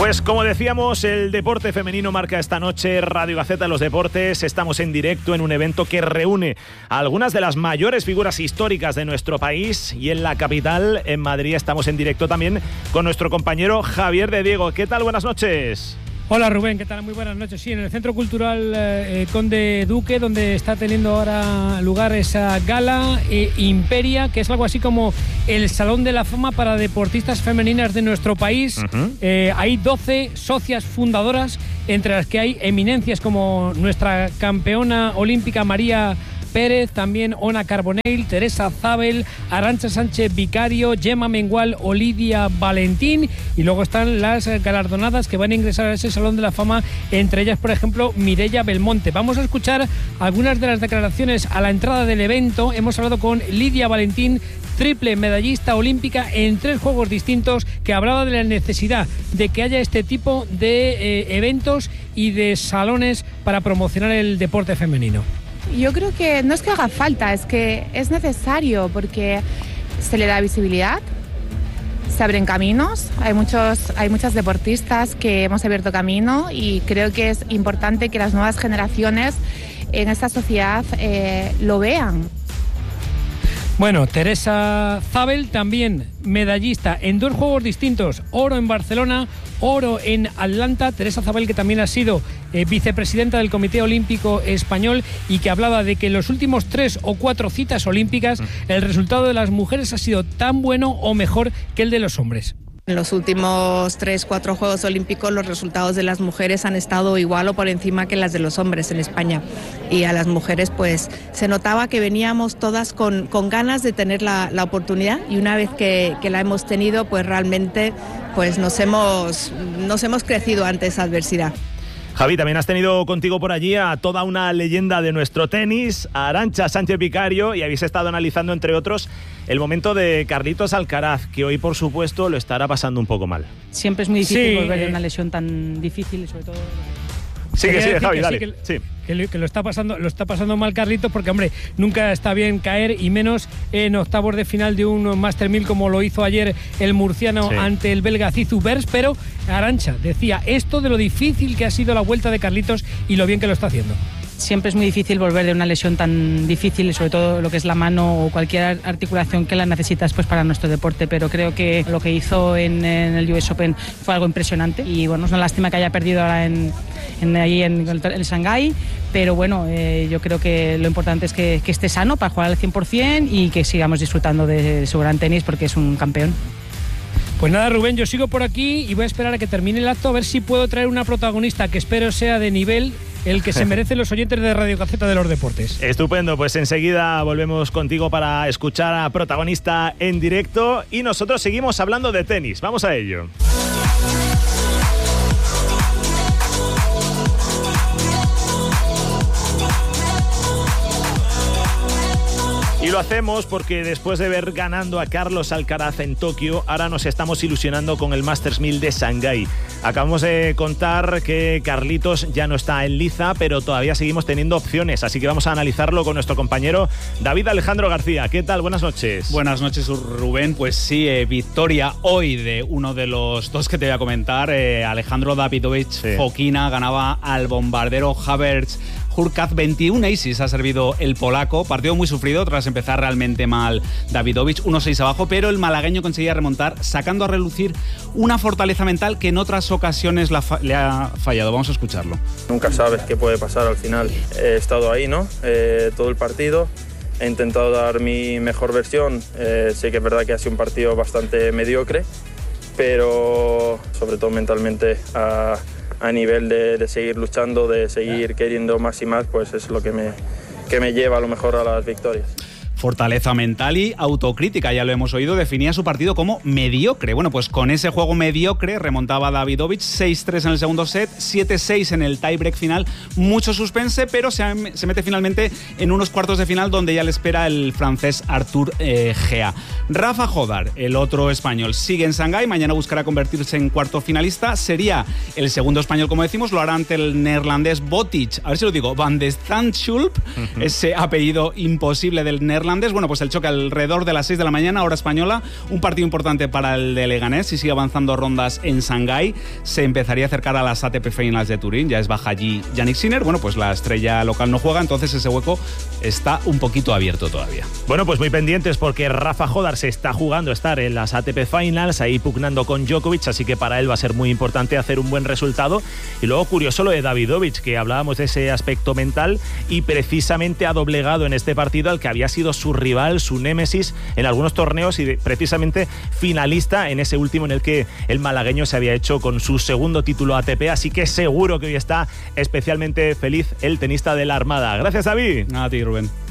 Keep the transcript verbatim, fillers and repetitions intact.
Pues como decíamos, el deporte femenino marca esta noche Radio Gaceta Los Deportes. Estamos en directo en un evento que reúne a algunas de las mayores figuras históricas de nuestro país, y en la capital, en Madrid, estamos en directo también con nuestro compañero Javier de Diego. ¿Qué tal? Buenas noches. Hola Rubén, ¿qué tal? Muy buenas noches. Sí, en el Centro Cultural eh, Conde Duque, donde está teniendo ahora lugar esa gala eh, Imperia, que es algo así como el Salón de la Fama para deportistas femeninas de nuestro país. Uh-huh. Eh, hay doce socias fundadoras, entre las que hay eminencias como nuestra campeona olímpica María Pérez, también Ona Carbonell, Teresa Zabel, Arantxa Sánchez Vicario, Gemma Mengual o Lidia Valentín, y luego están las galardonadas que van a ingresar a ese Salón de la Fama, entre ellas, por ejemplo, Mireia Belmonte. Vamos a escuchar algunas de las declaraciones a la entrada del evento. Hemos hablado con Lidia Valentín, triple medallista olímpica en tres juegos distintos, que hablaba de la necesidad de que haya este tipo de eh, eventos y de salones para promocionar el deporte femenino. Yo creo que no es que haga falta, es que es necesario, porque se le da visibilidad, se abren caminos, hay muchos, hay muchas deportistas que hemos abierto camino, y creo que es importante que las nuevas generaciones en esta sociedad eh, lo vean. Bueno, Teresa Zabel, también medallista en dos juegos distintos, oro en Barcelona, oro en Atlanta. Teresa Zabel, que también ha sido eh, vicepresidenta del Comité Olímpico Español, y que hablaba de que en los últimos tres o cuatro citas olímpicas el resultado de las mujeres ha sido tan bueno o mejor que el de los hombres. En los últimos tres, cuatro Juegos Olímpicos los resultados de las mujeres han estado igual o por encima que las de los hombres en España. Y a las mujeres pues se notaba que veníamos todas con, con ganas de tener la, la oportunidad, y una vez que, que la hemos tenido, pues realmente pues nos hemos, nos hemos crecido ante esa adversidad. Javi, también has tenido contigo por allí a toda una leyenda de nuestro tenis, a Arantxa Sánchez Vicario, y habéis estado analizando, entre otros, el momento de Carlitos Alcaraz, que hoy, por supuesto, lo estará pasando un poco mal. Siempre es muy difícil Sí, volver de eh... una lesión tan difícil, y sobre todo... Sigue, sigue, Javi, que dale. Sí, que, sí. que, que lo está pasando, lo está pasando mal Carlitos, porque, hombre, nunca está bien caer, y menos en octavos de final de un Master mil, como lo hizo ayer el murciano sí. ante el belga Zizou Bers. Pero Arantxa decía esto de lo difícil que ha sido la vuelta de Carlitos y lo bien que lo está haciendo. Siempre es muy difícil volver de una lesión tan difícil, y sobre todo lo que es la mano o cualquier articulación que la necesitas pues para nuestro deporte, pero creo que lo que hizo en, en el U S Open fue algo impresionante, y bueno, es una lástima que haya perdido ahora en, en, ahí en el, el Shanghái, pero bueno, eh, yo creo que lo importante es que, que esté sano para jugar al cien por ciento y que sigamos disfrutando de su gran tenis, porque es un campeón. Pues nada, Rubén, yo sigo por aquí y voy a esperar a que termine el acto, a ver si puedo traer una protagonista que espero sea de nivel, el que se merecen los oyentes de Radio Gaceta de los Deportes. Estupendo, pues enseguida volvemos contigo para escuchar a protagonista en directo, y nosotros seguimos hablando de tenis. Vamos a ello. Y lo hacemos porque después de ver ganando a Carlos Alcaraz en Tokio, ahora nos estamos ilusionando con el Masters mil de Shanghái. Acabamos de contar que Carlitos ya no está en liza, pero todavía seguimos teniendo opciones, así que vamos a analizarlo con nuestro compañero David Alejandro García. ¿Qué tal? Buenas noches. Buenas noches, Rubén. Pues sí, eh, victoria hoy de uno de los dos que te voy a comentar. Eh, Alejandro Davidovich sí. Fokina ganaba al bombardero Havertz Hurkacz. veintiún aces ha servido el polaco. Partido muy sufrido tras empezar realmente mal Davidovich, uno seis abajo, pero el malagueño conseguía remontar, sacando a relucir una fortaleza mental que en otras ocasiones la fa- le ha fallado. Vamos a escucharlo. Nunca sabes qué puede pasar al final. He estado ahí, ¿no? Eh, todo el partido. He intentado dar mi mejor versión. Eh, sé que es verdad que ha sido un partido bastante mediocre, pero sobre todo mentalmente a, a nivel de, de seguir luchando, de seguir queriendo más y más, pues es lo que me, que me lleva a lo mejor a las victorias. Fortaleza mental y autocrítica, ya lo hemos oído, definía su partido como mediocre. Bueno, pues con ese juego mediocre remontaba Davidovich seis tres en el segundo set, siete seis en el tiebreak final, mucho suspense, pero se, se mete finalmente en unos cuartos de final donde ya le espera el francés Arthur eh, Gea. Rafa Jodar, el otro español, sigue en Shanghái, mañana buscará convertirse en cuarto finalista, sería el segundo español, como decimos, lo hará ante el neerlandés Botic, a ver si lo digo, Van de Zandschulp, uh-huh. ese apellido imposible del neerlandés, irlandés. Bueno, pues el choque alrededor de las seis de la mañana, hora española. Un partido importante para el de Leganés. Si sigue avanzando rondas en Shanghái, se empezaría a acercar a las A T P Finals de Turín. Ya es baja allí Yannick Sinner. Bueno, pues la estrella local no juega, entonces ese hueco está un poquito abierto todavía. Bueno, pues muy pendientes porque Rafa Jodar se está jugando a estar en las A T P Finals, ahí pugnando con Djokovic, así que para él va a ser muy importante hacer un buen resultado. Y luego curioso lo de Davidovich, que hablábamos de ese aspecto mental y precisamente ha doblegado en este partido al que había sido su rival, su némesis en algunos torneos y de, precisamente finalista en ese último en el que el malagueño se había hecho con su segundo título A T P, así que seguro que hoy está especialmente feliz el tenista de la Armada. Gracias, David. A ti, Rubén.